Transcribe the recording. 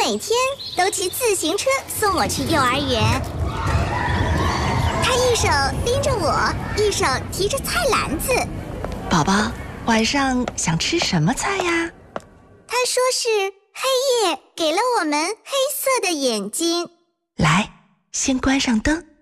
每天都骑自行车送我去幼儿园。他一手拎着我，一手提着菜篮子。 宝宝，晚上想吃什么菜呀？ 他说是黑夜给了我们黑色的眼睛。 来，先关上灯。